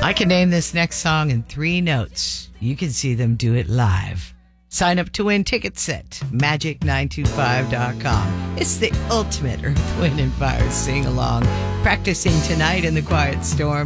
I can name this next song in 3 notes. You can see them do it live. Sign up to win tickets at magic925.com. It's the ultimate Earth, Wind, and Fire sing-along. Practicing tonight in the Quiet Storm.